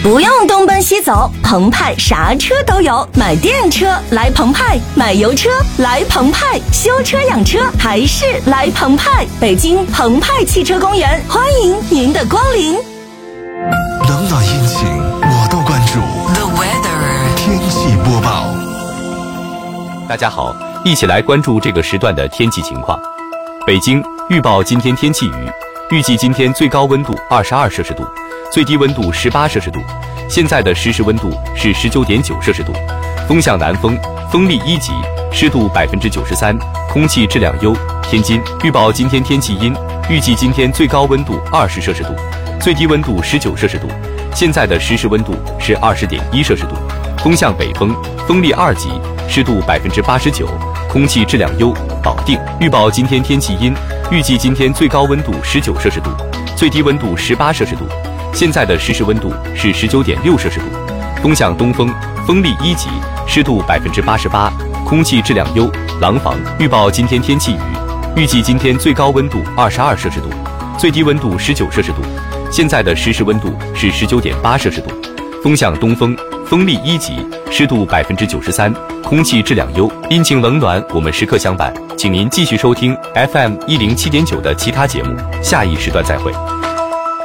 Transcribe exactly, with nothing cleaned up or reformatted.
不用东奔西走，澎湃啥车都有。买电车来澎湃，买油车来澎湃，修车养车还是来澎湃。北京澎湃汽车公园，欢迎您的光临。 冷暖阴晴我都关注。 The weather 天气播报。 大家好，一起来关注这个时段的天气情况。北京预报今天天气雨，预计今天最高温度二十二摄氏度，最低温度十八摄氏度。现在的实时温度是十九点九摄氏度，风向南风，风力一级，湿度百分之九十三，空气质量优。天津预报今天天气阴，预计今天最高温度二十摄氏度，最低温度十九摄氏度。现在的实时温度是二十点一摄氏度，风向北风，风力二级，湿度百分之八十九，空气质量优。保定预报今天天气阴，预计今天最高温度十九摄氏度，最低温度十八摄氏度。现在的实时温度是十九点六摄氏度，风向东风，风力一级，湿度百分之八十八，空气质量优。廊坊预报今天天气雨，预计今天最高温度二十二摄氏度，最低温度十九摄氏度。现在的实时温度是十九点八摄氏度，风向东风，风力一级，湿度百分之九十三，空气质量优。阴晴冷暖，我们时刻相伴，请您继续收听 F M 一零七点九的其他节目，下一时段再会。